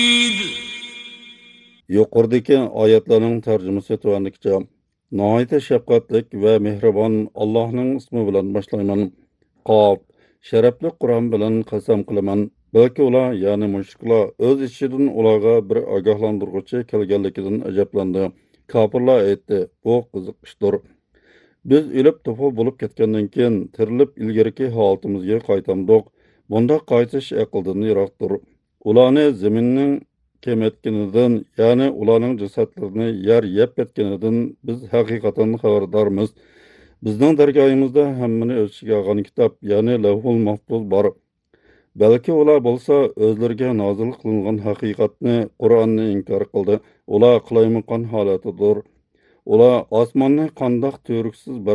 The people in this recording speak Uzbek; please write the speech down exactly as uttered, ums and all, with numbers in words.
Yuqoridagi oyatlarning tarjimasi tuvanligicha. Nihoyatda shafqatlik va mehribon Allohning ismi bilan boshlayman. Qof, sharafli Qur'on bilan qasam qilaman. Balki ular, ya'ni mushriklar, o'z ichidan ularga bir ogohlantiruvchi kelganligidan ajablandi. Kofirlar aytdi, bu qiziq ishdir. Biz o'lib to'fa bo'lib ketgandan keyin tirilib ilgariki holatimizga qaytamdiq. Bunda qaytish aqldan yiroqdir. Ularni zaminning kemetganidan, ya'ni ularning jasadlarini yer yeb ketganidan biz haqiqatan xabardormiz. Bizning dargohimizda hammani o'z ichiga olgan kitob, ya'ni Lavhul Mahfuz bor. Balki ular bo'lsa o'zlariga nozil qilingan haqiqatni, Qur'onni inkor qildi. Ular qilayotgan holatidir. Ular osmonni qandoq to'riksiz